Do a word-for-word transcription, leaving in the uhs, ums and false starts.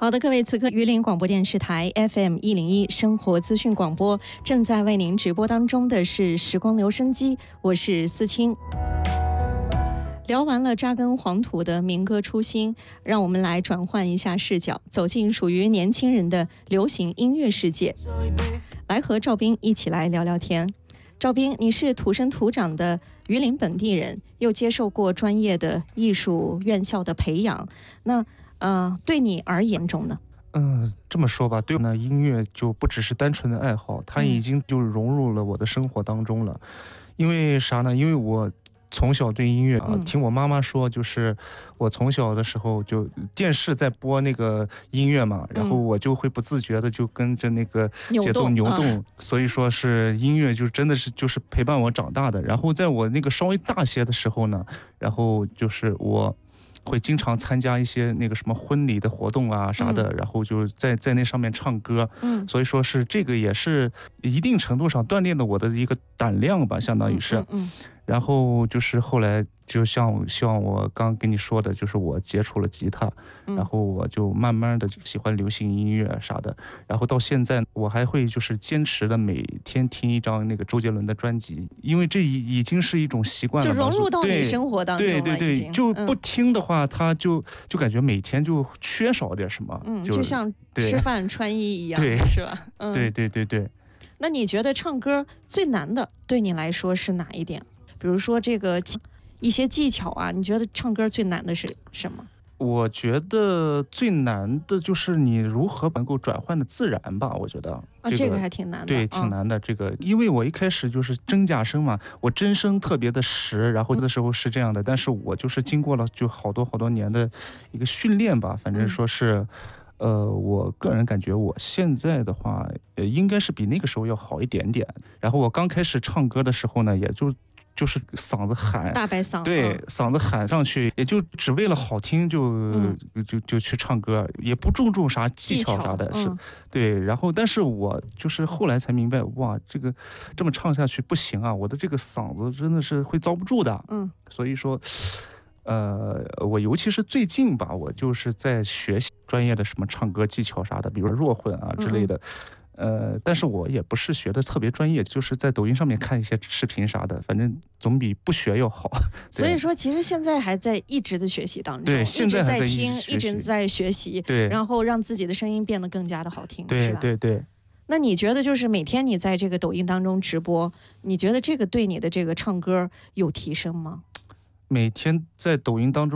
好的，各位，此刻榆林广播电视台 F M 一零一生活资讯广播正在为您直播当中的是时光留声机，我是思清。聊完了扎根黄土的民歌初心，让我们来转换一下视角，走进属于年轻人的流行音乐世界，来和赵斌一起来聊聊天。赵斌，你是土生土长的榆林本地人，又接受过专业的艺术院校的培养，那呃，对你而言中呢？ 嗯、呃，这么说吧，对我呢，音乐就不只是单纯的爱好，它已经就融入了我的生活当中了。因为啥呢？因为我从小对音乐啊， 嗯、 听我妈妈说，就是我从小的时候就电视在播那个音乐嘛，然后我就会不自觉的就跟着那个节奏扭动， 嗯、 所以说是音乐就真的是就是陪伴我长大的。然后在我那个稍微大些的时候呢，然后就是我会经常参加一些那个什么婚礼的活动啊啥的，嗯、然后就在在那上面唱歌，嗯，所以说是这个也是一定程度上锻炼了我的一个胆量吧，相当于是，嗯。嗯嗯然后就是后来就像像我刚跟你说的，就是我接触了吉他，嗯、然后我就慢慢的喜欢流行音乐啥的，然后到现在我还会就是坚持的每天听一张那个周杰伦的专辑，因为这已已经是一种习惯了， 就融入到你生活当中了。 对对对，就不听的话，他就就感觉每天就缺少点什么， 嗯，就, 就像吃饭穿衣一样， 对， 是吧？嗯， 对对对对。 那你觉得唱歌最难的对你来说是哪一点？比如说这个一些技巧啊，你觉得唱歌最难的是什么？ 我觉得最难的就是你如何能够转换的自然吧，我觉得、 这个、啊，这个还挺难的， 对，挺难的。啊、这个，因为我一开始就是真假声嘛，我真声特别的实，然后的时候是这样的，嗯、但是我就是经过了就好多好多年的一个训练吧，反正说是。嗯呃，我个人感觉我现在的话，呃，应该是比那个时候要好一点点。然后我刚开始唱歌的时候呢，也就就是嗓子喊， 大白嗓， 对，嗯、嗓子喊上去，也就只为了好听就、嗯、就就去唱歌，也不注重啥技巧啥的， 嗯、 是，对。然后，但是我就是后来才明白，哇，这个这么唱下去不行啊，我的这个嗓子真的是会遭不住的。嗯，所以说。呃，我尤其是最近吧，我就是在学习专业的什么唱歌技巧啥的，比如弱混啊之类的。嗯、呃，但是我也不是学的特别专业，就是在抖音上面看一些视频啥的，反正总比不学要好。 所以说，其实现在还在一直的学习当中， 对，现在还在听，一直在学习， 对， 然后让自己的声音变得更加的好听， 对对对。 那你觉得就是每天你在这个抖音当中直播，你觉得这个对你的这个唱歌有提升吗？ 每天在抖音当中